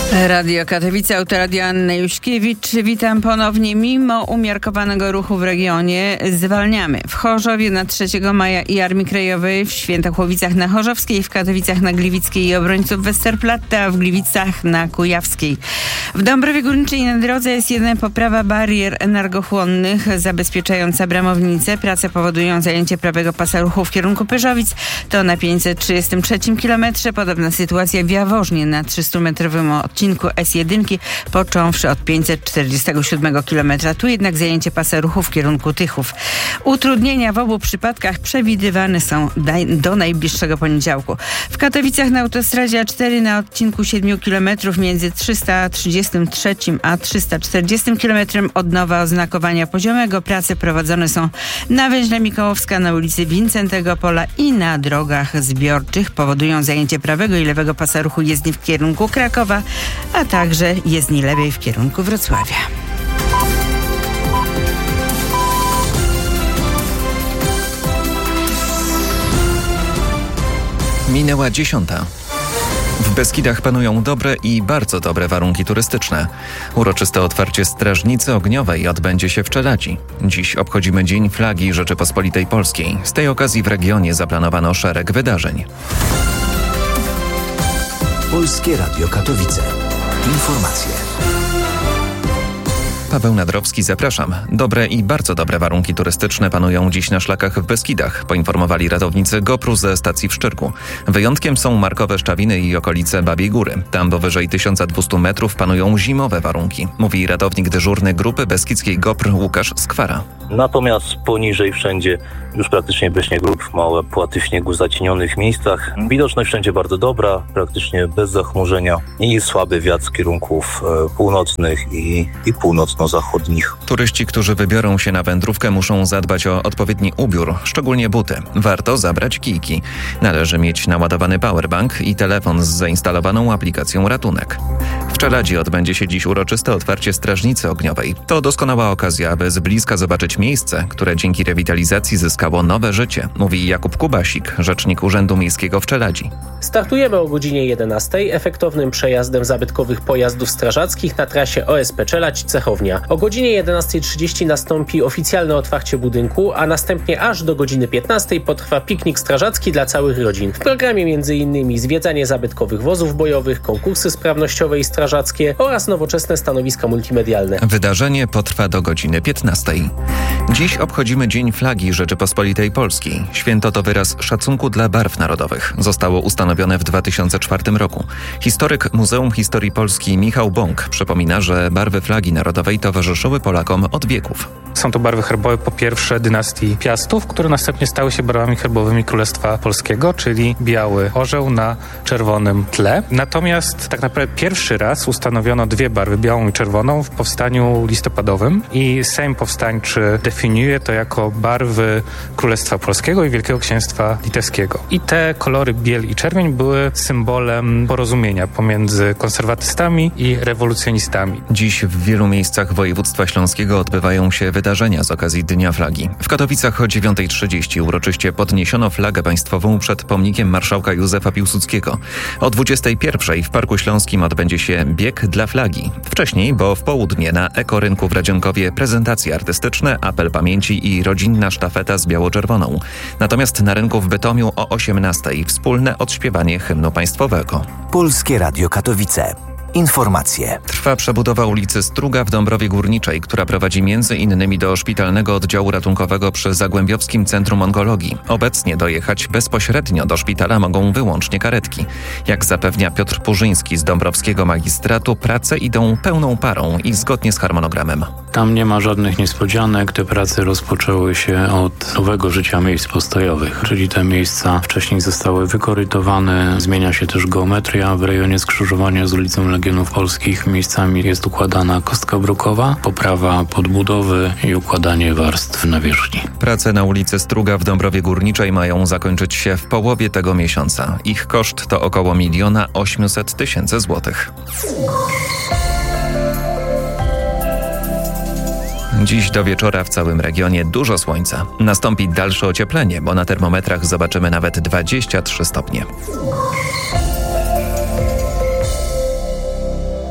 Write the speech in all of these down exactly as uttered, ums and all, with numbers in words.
Radio Katowice, Autoradio Anna Juśkiewicz. Witam ponownie. Mimo umiarkowanego ruchu w regionie zwalniamy w Chorzowie na trzeciego maja i Armii Krajowej, w Świętochłowicach na Chorzowskiej, w Katowicach na Gliwickiej i obrońców Westerplatte, a w Gliwicach na Kujawskiej. W Dąbrowie Górniczej na drodze jest jedna poprawa barier energochłonnych zabezpieczająca bramownicę. Prace powodują zajęcie prawego pasa ruchu w kierunku Pyrzowic. To na pięćset trzydziestym trzecim kilometrze. Podobna sytuacja w Jaworznie na trzystumetrowym odcinku S jeden, począwszy od pięćset czterdziestego siódmego kilometra. Tu jednak zajęcie pasa ruchu w kierunku Tychów. Utrudnienia w obu przypadkach przewidywane są do najbliższego poniedziałku. W Katowicach na autostradzie A cztery na odcinku siedmiu kilometrów między trzysta trzydziestym trzecim a trzysta czterdziestym kilometrem odnowa oznakowania poziomego. Prace prowadzone są na Węźle Mikołowska, na ulicy Wincentego Pola i na drogach zbiorczych. Powodują zajęcie prawego i lewego pasa ruchu jezdni w kierunku Krakowa, a także jezdni lewej w kierunku Wrocławia. Minęła dziesiąta. W Beskidach panują dobre i bardzo dobre warunki turystyczne. Uroczyste otwarcie Strażnicy Ogniowej odbędzie się w Czeladzi. Dziś obchodzimy Dzień Flagi Rzeczypospolitej Polskiej. Z tej okazji w regionie zaplanowano szereg wydarzeń. Polskie Radio Katowice. Informacje. Paweł Nadrowski, zapraszam. Dobre i bardzo dobre warunki turystyczne panują dziś na szlakach w Beskidach, poinformowali ratownicy GoPru ze stacji w Szczyrku. Wyjątkiem są Markowe Szczawiny i okolice Babiej Góry. Tam powyżej tysiąc dwieście metrów panują zimowe warunki, mówi ratownik dyżurny Grupy Beskidzkiej GoPr Łukasz Skwara. Natomiast poniżej wszędzie już praktycznie bez śniegu lub małe płaty śniegu w zacienionych miejscach. Widoczność wszędzie bardzo dobra, praktycznie bez zachmurzenia i słaby wiatr z kierunków e, północnych i, i północno-zachodnich. Turyści, którzy wybiorą się na wędrówkę, muszą zadbać o odpowiedni ubiór, szczególnie buty. Warto zabrać kijki. Należy mieć naładowany powerbank i telefon z zainstalowaną aplikacją Ratunek. W Czeladzi odbędzie się dziś uroczyste otwarcie Strażnicy Ogniowej. To doskonała okazja, aby z bliska zobaczyć miejsce, które dzięki rewitalizacji zyskało nowe życie, mówi Jakub Kubasik, rzecznik Urzędu Miejskiego w Czeladzi. Startujemy o godzinie jedenastej efektownym przejazdem zabytkowych pojazdów strażackich na trasie O S P Czeladź-Cechownia. O godzinie jedenastej trzydzieści nastąpi oficjalne otwarcie budynku, a następnie aż do godziny piętnastej potrwa piknik strażacki dla całych rodzin. W programie między innymi zwiedzanie zabytkowych wozów bojowych, konkursy sprawnościowe i strażackie oraz nowoczesne stanowiska multimedialne. Wydarzenie potrwa do godziny piętnastej. Dziś obchodzimy Dzień Flagi Rzeczypospolitej Polskiej. Święto to wyraz szacunku dla barw narodowych. Zostało ustanowione w dwa tysiące czwartym roku. Historyk Muzeum Historii Polski Michał Bąk przypomina, że barwy flagi narodowej towarzyszyły Polakom od wieków. Są to barwy herbowe po pierwsze dynastii Piastów, które następnie stały się barwami herbowymi Królestwa Polskiego, czyli biały orzeł na czerwonym tle. Natomiast tak naprawdę pierwszy raz ustanowiono dwie barwy, białą i czerwoną, w powstaniu listopadowym i Sejm Powstańczy definiuje to jako barwy Królestwa Polskiego i Wielkiego Księstwa Litewskiego. I te kolory biel i czerwień były symbolem porozumienia pomiędzy konserwatystami i rewolucjonistami. Dziś w wielu miejscach województwa śląskiego odbywają się wydarzenia z okazji Dnia Flagi. W Katowicach o dziewiątej trzydzieści uroczyście podniesiono flagę państwową przed pomnikiem marszałka Józefa Piłsudskiego. O dwudziestej pierwszej w Parku Śląskim odbędzie się bieg dla flagi. Wcześniej, bo w południe na Ekorynku w Radzionkowie prezentacje artystyczne, apel pamięci i rodzinna sztafeta z biało-czerwoną. Natomiast na rynku w Bytomiu o osiemnastej wspólne odśpiewanie hymnu państwowego. Polskie Radio Katowice. Informacje. Trwa przebudowa ulicy Struga w Dąbrowie Górniczej, która prowadzi między innymi do szpitalnego oddziału ratunkowego przy Zagłębiowskim Centrum Onkologii. Obecnie dojechać bezpośrednio do szpitala mogą wyłącznie karetki. Jak zapewnia Piotr Purzyński z Dąbrowskiego Magistratu, prace idą pełną parą i zgodnie z harmonogramem. Tam nie ma żadnych niespodzianek. Te prace rozpoczęły się od nowego życia miejsc postojowych, czyli te miejsca wcześniej zostały wykorytowane. Zmienia się też geometria w rejonie skrzyżowania z ulicą Legionów Polskich. Miejscami jest układana kostka brukowa, poprawa podbudowy i układanie warstw nawierzchni. Prace na ulicy Struga w Dąbrowie Górniczej mają zakończyć się w połowie tego miesiąca. Ich koszt to około miliona osiemset tysięcy złotych. Dziś do wieczora w całym regionie dużo słońca. Nastąpi dalsze ocieplenie, bo na termometrach zobaczymy nawet dwadzieścia trzy stopnie.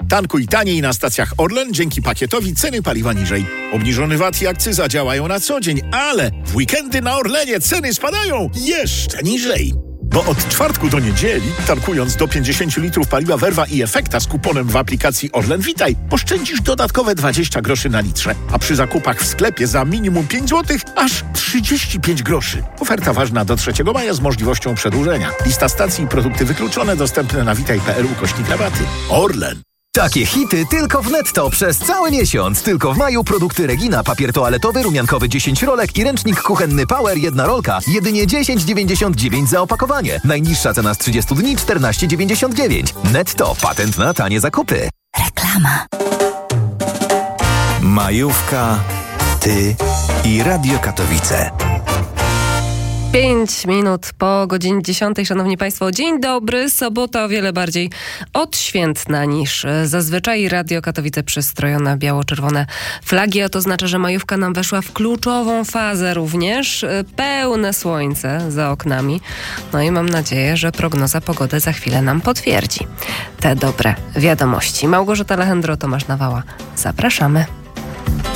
Tankuj taniej na stacjach Orlen, dzięki pakietowi ceny paliwa niżej. Obniżony V A T i akcyza działają na co dzień, ale w weekendy na Orlenie ceny spadają jeszcze niżej. Bo od czwartku do niedzieli, tankując do pięćdziesiąt litrów paliwa Verva i Efekta z kuponem w aplikacji Orlen Witaj, oszczędzisz dodatkowe dwadzieścia groszy na litrze, a przy zakupach w sklepie za minimum pięć złotych aż trzydzieści pięć groszy. Oferta ważna do trzeciego maja z możliwością przedłużenia. Lista stacji i produkty wykluczone dostępne na witaj kropka p l ukośnik rabaty. Orlen. Takie hity tylko w Netto przez cały miesiąc. Tylko w maju produkty Regina, papier toaletowy, rumiankowy dziesięć rolek i ręcznik kuchenny Power jedna rolka. Jedynie dziesięć dziewięćdziesiąt dziewięć za opakowanie. Najniższa cena z trzydziestu dni czternaście dziewięćdziesiąt dziewięć. Netto. Patent na tanie zakupy. Reklama. Majówka, ty i Radio Katowice. Pięć minut po godzinie dziesiątej, szanowni państwo. Dzień dobry. Sobota o wiele bardziej odświętna niż zazwyczaj. Radio Katowice przystrojone biało-czerwone flagi, a to znaczy, że majówka nam weszła w kluczową fazę również. Pełne słońce za oknami. No i mam nadzieję, że prognoza pogody za chwilę nam potwierdzi te dobre wiadomości. Małgorzata Lechendro, Tomasz Nawała. Zapraszamy.